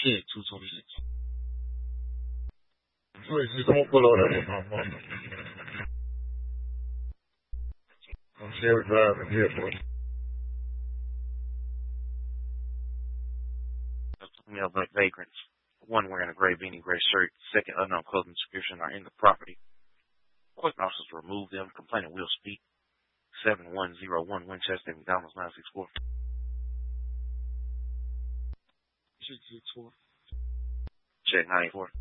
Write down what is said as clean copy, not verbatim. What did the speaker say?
Shit, 226. Wait, come on, pull over there. I'm Sherry driving here, boy. Male black vagrants. One wearing a gray beanie, gray shirt. Second unknown clothing description are in the property. Court officers remove them. Complainant will speak. 7101 Winchester McDonald's 964. 664. Check 94.